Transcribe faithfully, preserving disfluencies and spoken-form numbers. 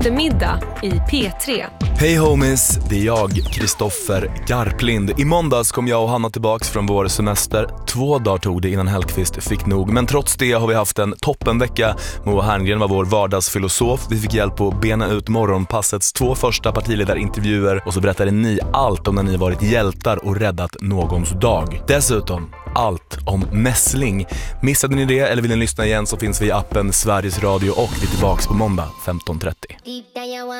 eftermiddag i P tre. Hej homies, det är jag, Kristoffer Garplind. I måndags kom jag och Hanna tillbaks från vår semester. Två dagar tog det innan Hellqvist fick nog. Men trots det har vi haft en toppenvecka. Moa Herngren var vår vardagsfilosof. Vi fick hjälp att bena ut morgonpassets två första partiledarintervjuer. Och så berättade ni allt om när ni varit hjältar och räddat någons dag. Dessutom allt om mässling. Missade ni det eller vill ni lyssna igen så finns vi i appen Sveriges Radio och vi är tillbaks på måndag femton trettio.